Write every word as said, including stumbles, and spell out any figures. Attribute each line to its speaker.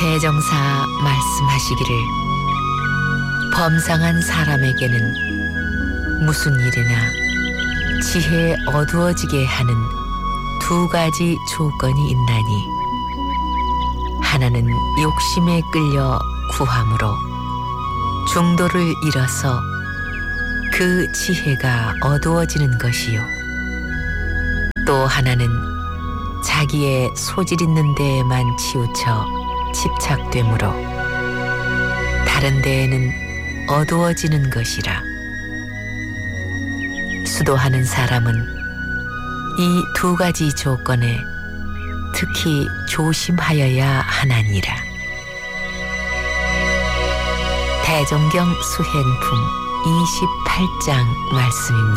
Speaker 1: 대정사 말씀하시기를 범상한 사람에게는 무슨 일이나 지혜 어두워지게 하는 두 가지 조건이 있나니 하나는 욕심에 끌려 구함으로 중도를 잃어서 그 지혜가 어두워지는 것이요 또 하나는 자기의 소질 있는 데에만 치우쳐 집착되므로 다른 데에는 어두워지는 것이라. 수도하는 사람은 이 두 가지 조건에 특히 조심하여야 하나니라. 대종경 수행품 이십팔 장 말씀입니다.